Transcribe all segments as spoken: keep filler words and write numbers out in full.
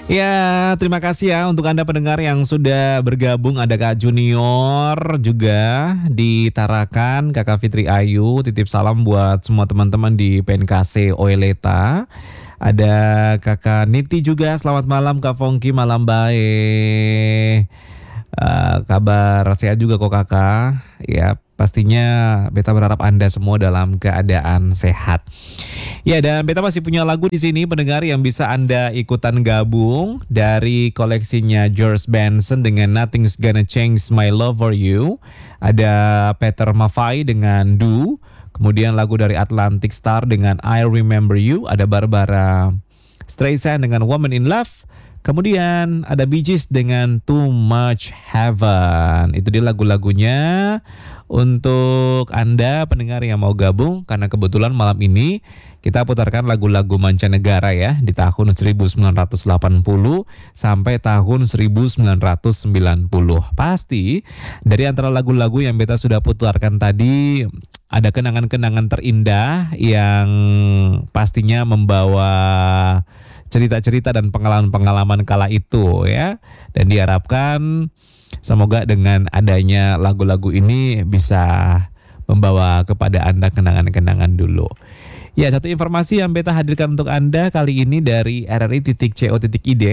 Ya, terima kasih ya untuk Anda pendengar yang sudah bergabung. Ada Kak Junior juga di Tarakan, Kakak Fitri Ayu. Titip salam buat semua teman-teman di P N K C Oeleta. Ada Kakak Niti juga, selamat malam Kak Fongki, malam baik. Uh, kabar sehat juga kok kakak. Ya pastinya beta berharap Anda semua dalam keadaan sehat. Ya, dan beta masih punya lagu di sini pendengar yang bisa Anda ikutan gabung dari koleksinya George Benson dengan Nothing's Gonna Change My Love For You. Ada Peter Maffay dengan Do. Kemudian lagu dari Atlantic Star dengan I Remember You. Ada Barbara Streisand dengan Woman in Love. Kemudian ada Bee Gees dengan Too Much Heaven. Itu dia lagu-lagunya untuk Anda pendengar yang mau gabung. Karena kebetulan malam ini kita putarkan lagu-lagu mancanegara ya. Di tahun seribu sembilan ratus delapan puluh sampai tahun seribu sembilan ratus sembilan puluh. Pasti dari antara lagu-lagu yang beta sudah putarkan tadi ada kenangan-kenangan terindah yang pastinya membawa cerita-cerita dan pengalaman-pengalaman kala itu ya. Dan diharapkan semoga dengan adanya lagu-lagu ini bisa membawa kepada Anda kenangan-kenangan dulu. Ya, satu informasi yang beta hadirkan untuk Anda kali ini dari R R I titik C O titik I D.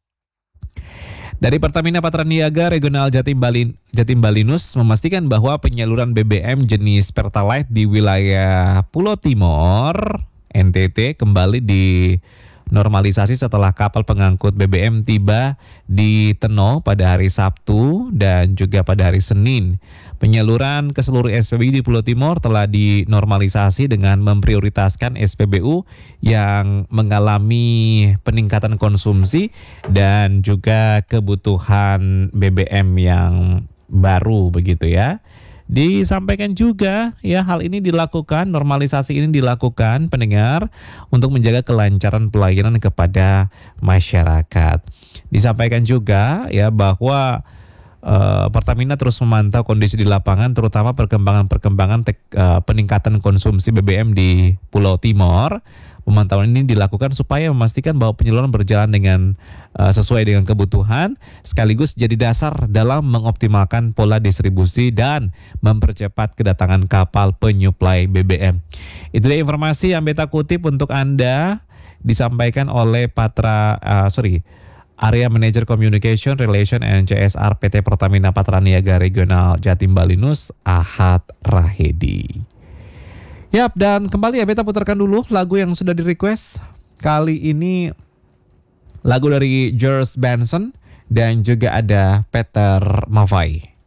Dari Pertamina Patraniaga Regional Jatim, Bali, Jatim Balinus memastikan bahwa penyaluran B B M jenis Pertalite di wilayah Pulau Timor, N T T kembali di normalisasi setelah kapal pengangkut B B M tiba di Teno pada hari Sabtu dan juga pada hari Senin. Penyaluran ke seluruh S P B U di Pulau Timor telah dinormalisasi dengan memprioritaskan S P B U yang mengalami peningkatan konsumsi dan juga kebutuhan B B M yang baru begitu ya. Disampaikan juga ya hal ini dilakukan, normalisasi ini dilakukan pendengar untuk menjaga kelancaran pelayanan kepada masyarakat. Disampaikan juga ya bahwa uh, Pertamina terus memantau kondisi di lapangan terutama perkembangan-perkembangan tek, uh, peningkatan konsumsi B B M di Pulau Timor. Pemantauan ini dilakukan supaya memastikan bahwa penyaluran berjalan dengan uh, sesuai dengan kebutuhan, sekaligus jadi dasar dalam mengoptimalkan pola distribusi dan mempercepat kedatangan kapal penyuplai B B M. Itu dia informasi yang beta kutip untuk Anda, disampaikan oleh Patra, uh, sorry, Area Manager Communication Relation and C S R P T Pertamina Patraniaga Regional Jatim Balinus, Ahad Rahedi. Yap, dan kembali ya beta putarkan dulu lagu yang sudah di request. Kali ini lagu dari George Benson dan juga ada Peter Maffay.